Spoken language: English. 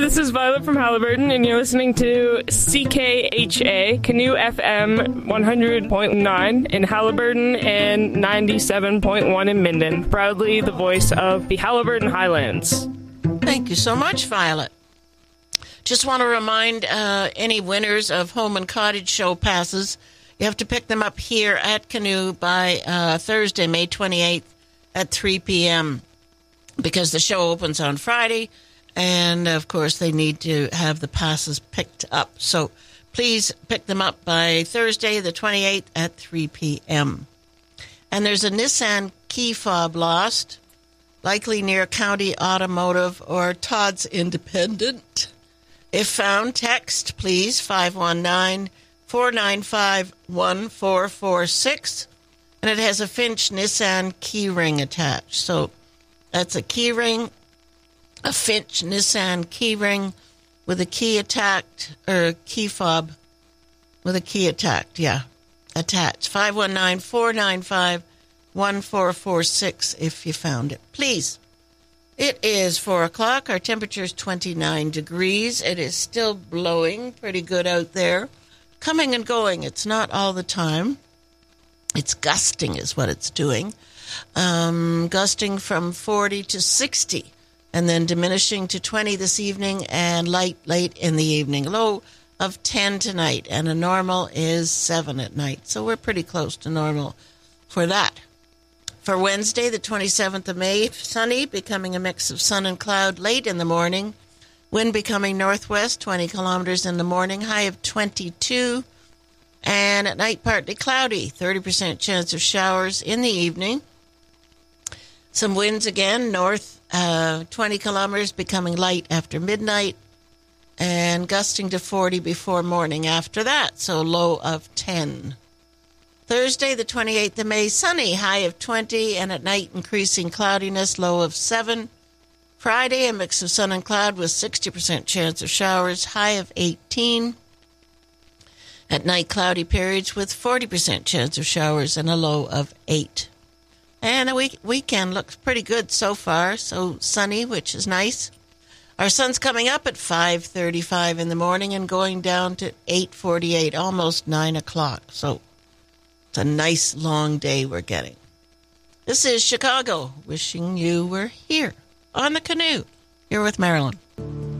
this is Violet from Halliburton, and you're listening to CKHA, Canoe FM 100.9 in Halliburton and 97.1 in Minden. Proudly the voice of the Halliburton Highlands. Thank you so much, Violet. Just want to remind any winners of Home and Cottage Show passes, you have to pick them up here at Canoe by Thursday, May 28th at 3 p.m. because the show opens on Friday. And, of course, they need to have the passes picked up. So please pick them up by Thursday, the 28th at 3 p.m. And there's a Nissan key fob lost, likely near County Automotive or Todd's Independent. If found, text, please, 519-495-1446. And it has a Finch Nissan key ring attached. So that's a key ring, a Finch Nissan key ring with a key attached, or key fob with a key attached, attached. 519-495-1446 if you found it. Please. It is 4 o'clock. Our temperature is 29 degrees. It is still blowing pretty good out there. Coming and going. It's not all the time. It's gusting is what it's doing. Gusting from 40 to 60. And then diminishing to 20 this evening and light late in the evening. Low of 10 tonight, and a normal is 7 at night. So we're pretty close to normal for that. For Wednesday, the 27th of May, sunny, becoming a mix of sun and cloud late in the morning. Wind becoming northwest, 20 kilometers in the morning, high of 22. And at night, partly cloudy, 30% chance of showers in the evening. Some winds again, north 20 kilometers, becoming light after midnight, and gusting to 40 before morning after that, so low of 10. Thursday, the 28th of May, sunny, high of 20, and at night increasing cloudiness, low of 7. Friday, a mix of sun and cloud with 60% chance of showers, high of 18. At night, cloudy periods with 40% chance of showers and a low of 8. And the weekend looks pretty good so far, so sunny, which is nice. Our sun's coming up at 5:35 in the morning and going down to 8:48, almost 9 o'clock. So it's a nice long day we're getting. This is Chicago, wishing you were here on the Canoe. Here with Marilyn.